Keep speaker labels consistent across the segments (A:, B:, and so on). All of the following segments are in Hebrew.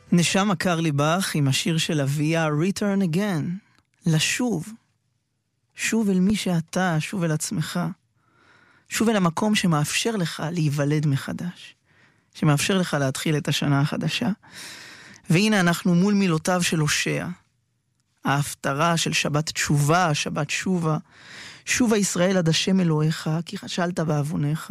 A: נשם עקר ליבך עם השיר של אביה, Return Again, לשוב. שוב אל מי שאתה, שוב אל עצמך. שוב אל המקום שמאפשר לך להיוולד מחדש. שמאפשר לך להתחיל את השנה החדשה. והנה אנחנו מול מילותיו של הושע. ההפטרה של שבת תשובה, שבת שובה. שובה ישראל עד השם אלוהיך, כי חשלת בעוונך.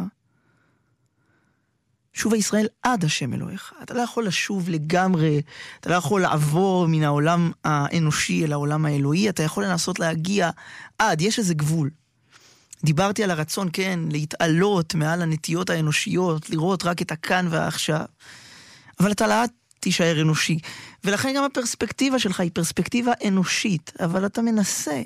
A: שובה ישראל עד השם אלוהיך. אתה לא יכול לשוב לגמרי, אתה לא יכול לעבור מן העולם האנושי אל העולם האלוהי, אתה יכול לנסות להגיע עד, יש איזה גבול. דיברתי על הרצון, כן, להתעלות מעל הנטיות האנושיות, לראות רק את הכאן והעכשיו. אבל אתה לאט תישאר אנושי. ולכן גם הפרספקטיבה שלך היא פרספקטיבה אנושית, אבל אתה מנסה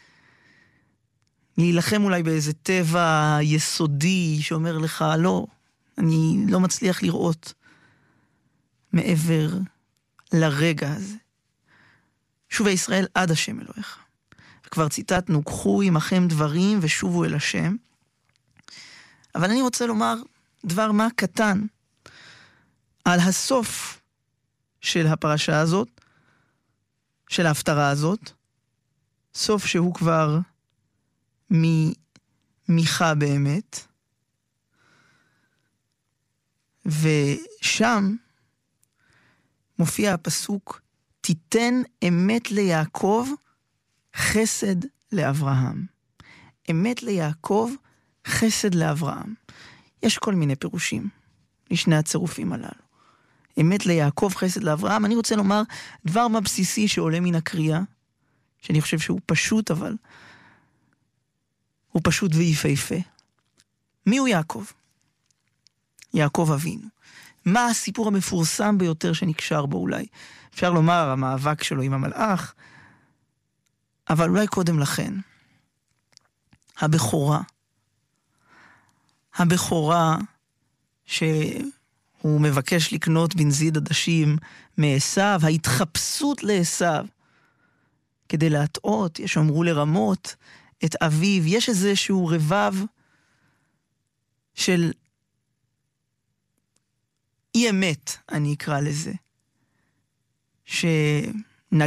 A: להילחם אולי באיזה טבע יסודי שאומר לך, לא, אני לא מצליח לראות מעבר לרגע הזה. שובה ישראל עד השם אלוהיך. כבר ציטטנו, קחו עמכם דברים ושובו אל השם. אבל אני רוצה לומר דבר מה קטן על הסוף של הפרשה הזאת, של ההפטרה הזאת, סוף שהוא כבר מיכה באמת, ושם מופיע הפסוק, תיתן אמת ליעקב, חסד לאברהם. אמת ליעקב, חסד לאברהם. יש כל מיני פירושים לשני הצירופים הללו. אמת ליעקב, חסד לאברהם. אני רוצה לומר דבר מה בסיסי שעולה מן הקריאה, שאני חושב שהוא פשוט, אבל הוא פשוט ויפהפה. מי הוא יעקב? יעקב אבינו. מה הסיפור המפורסם ביותר שנקשר בו אולי? אפשר לומר המאבק שלו עם המלאך, אבל אולי קודם לכן. הבכורה שהוא מבקש לקנות בנזיד עדשים מעשיו, ההתחפשות לעשיו, כדי להטעות, יש אמרו לרמות את אביו, יש איזשהו רבב של אי אמת, אני אקרא לזה,